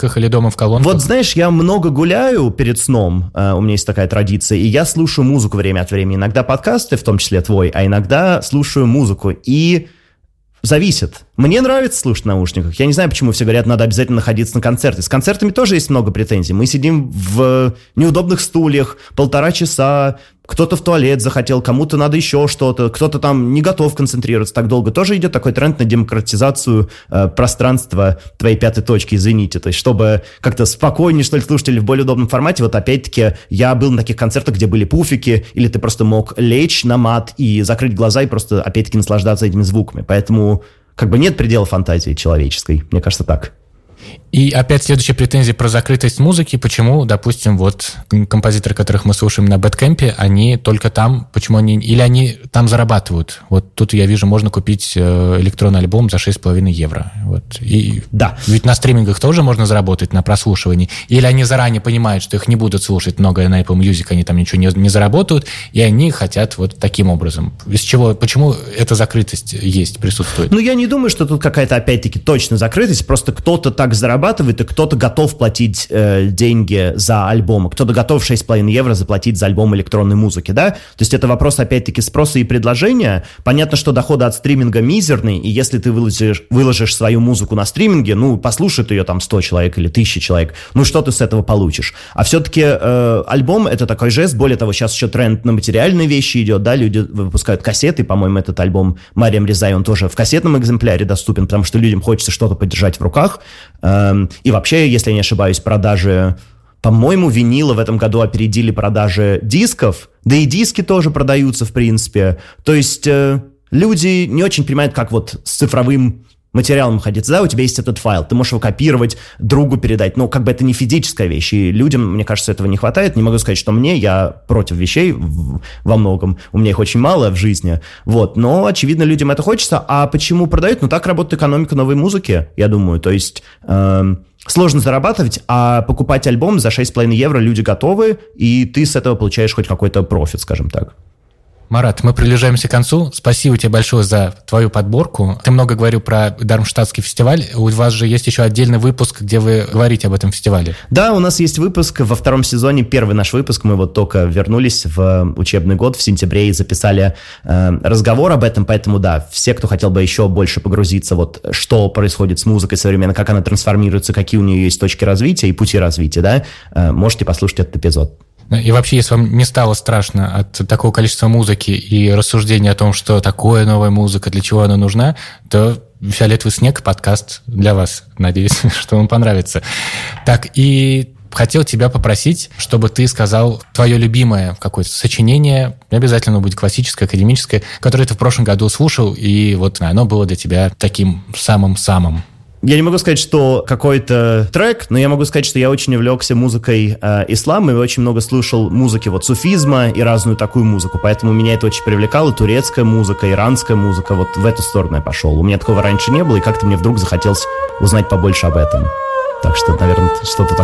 наушниках или дома в колонках? Вот знаешь, я много гуляю перед сном, у меня есть такая традиция, и я слушаю музыку время от времени. Иногда подкасты, в том числе твой, а иногда слушаю музыку. И зависит. Мне нравится слушать в наушниках. Я не знаю, почему все говорят, надо обязательно находиться на концерте. С концертами тоже есть много претензий. Мы сидим в неудобных стульях 1,5 часа, кто-то в туалет захотел, кому-то надо еще что-то, кто-то там не готов концентрироваться так долго. Тоже идет такой тренд на демократизацию пространства твоей пятой точки, извините. То есть, чтобы как-то спокойнее, что ли, слушать или в более удобном формате. Вот опять-таки, я был на таких концертах, где были пуфики, или ты просто мог лечь на мат и закрыть глаза и просто, опять-таки, наслаждаться этими звуками. Поэтому как бы нет предела фантазии человеческой. Мне кажется, так. И опять следующая претензия про закрытость музыки. Почему, допустим, вот композиторы, которых мы слушаем на Бэдкэмпе, они только там, почему они... Или они там зарабатывают? Вот тут я вижу, можно купить электронный альбом за 6,5 евро. Вот. И да. Ведь на стримингах тоже можно заработать на прослушивании. Или они заранее понимают, что их не будут слушать много на Apple Music, они там ничего не заработают, и они хотят вот таким образом. Из чего, почему эта закрытость есть, присутствует? Ну, я не думаю, что тут какая-то, опять-таки, точно закрытость, просто кто-то так зарабатывает, и кто-то готов платить деньги за альбомы, кто-то готов 6,5 евро заплатить за альбом электронной музыки, да? То есть это вопрос, опять-таки, спроса и предложения. Понятно, что доходы от стриминга мизерные, и если ты выложишь свою музыку на стриминге, ну, послушает ее там 100 человек или 1000 человек, ну, что ты с этого получишь? А все-таки альбом — это такой жест, более того, сейчас еще тренд на материальные вещи идет, да, люди выпускают кассеты, по-моему, этот альбом Мариам Резай, он тоже в кассетном экземпляре доступен, потому что людям хочется что-то подержать в руках. И вообще, если я не ошибаюсь, продажи, по-моему, винила в этом году опередили продажи дисков, да и диски тоже продаются, в принципе. То есть люди не очень понимают, как вот с цифровым материалом ходиться, да, у тебя есть этот файл, ты можешь его копировать, другу передать, но как бы это не физическая вещь, и людям, мне кажется, этого не хватает. Не могу сказать, что мне, я против вещей во многом, у меня их очень мало в жизни, вот, но, очевидно, людям это хочется. А почему продают? Ну, так работает экономика новой музыки, я думаю, то есть сложно зарабатывать, а покупать альбом за 6,5 евро люди готовы, и ты с этого получаешь хоть какой-то профит, скажем так. Марат, мы приближаемся к концу. Спасибо тебе большое за твою подборку. Ты много говорил про Дармштадтский фестиваль. У вас же есть еще отдельный выпуск, где вы говорите об этом фестивале. Да, у нас есть выпуск во 2 сезоне, первый наш выпуск. Мы вот только вернулись в учебный год в сентябре и записали разговор об этом. Поэтому, да, все, кто хотел бы еще больше погрузиться, вот что происходит с музыкой современно, как она трансформируется, какие у нее есть точки развития и пути развития, да, можете послушать этот эпизод. И вообще, если вам не стало страшно от такого количества музыки и рассуждений о том, что такое новая музыка, для чего она нужна, то «Фиолетовый снег» подкаст для вас. Надеюсь, что вам понравится. Так, и хотел тебя попросить, чтобы ты сказал твое любимое какое-то сочинение, не обязательно будет классическое, академическое, которое ты в прошлом году слушал, и вот оно было для тебя таким самым-самым. Я не могу сказать, что какой-то трек, но я могу сказать, что я очень увлекся музыкой ислама и очень много слушал музыки вот суфизма и разную такую музыку, поэтому меня это очень привлекало, турецкая музыка, иранская музыка, вот в эту сторону я пошел. У меня такого раньше не было, и как-то мне вдруг захотелось узнать побольше об этом. Так что, наверное, что-то такое.